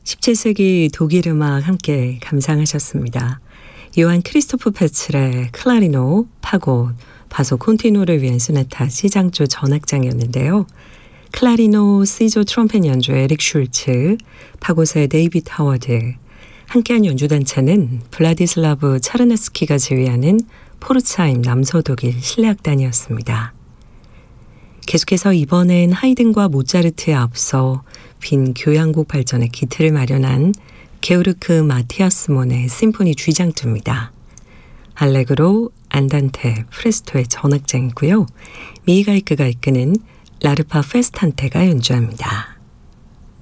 17세기 독일 음악 함께 감상하셨습니다. 요한 크리스토프 페츠의 클라리노, 파고, 바소 콘티노를 위한 소나타 C장조 전악장이었는데요. 클라리노, C조 트럼펫 연주 에릭 슐츠, 파고의 데이비드 하워드, 함께한 연주단체는 블라디슬라브 차르네스키가 지휘하는 포르츠하임 남서독일 실내악단이었습니다. 계속해서 이번엔 하이든과 모차르트에 앞서 빈 교향곡 발전의 기틀을 마련한 게오르크 마티아스 몬의 심포니 G장조입니다. 알레그로, 안단테, 프레스토의 전악장이고요. 미히가이크가 이끄는 라르파 페스탄테가 연주합니다.